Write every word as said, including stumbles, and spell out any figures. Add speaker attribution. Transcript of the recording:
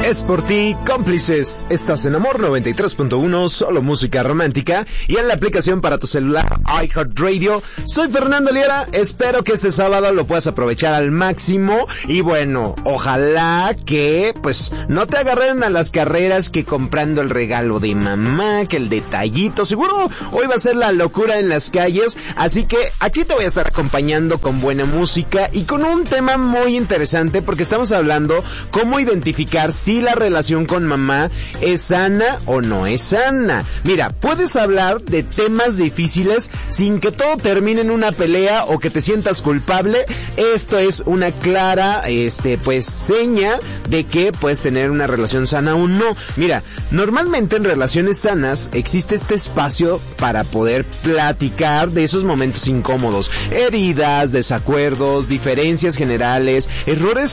Speaker 1: Es por ti, cómplices. Estás en Amor noventa y tres punto uno, solo música romántica, y en la aplicación para tu celular iHeartRadio. Soy Fernando Liera, espero que este sábado lo puedas aprovechar al máximo, y bueno, ojalá que pues no te agarren a las carreras que comprando el regalo de mamá, que el detallito. Seguro hoy va a ser la locura en las calles, así que aquí te voy a estar acompañando con buena música y con un tema muy interesante, porque estamos hablando cómo identificar si la relación con mamá es sana o no es sana. Mira, puedes hablar de temas difíciles sin que todo termine en una pelea o que te sientas culpable. Esto es una clara, este, pues, seña de que puedes tener una relación sana o no. Mira, normalmente en relaciones sanas existe este espacio para poder platicar de esos momentos incómodos, heridas, desacuerdos, diferencias generales, errores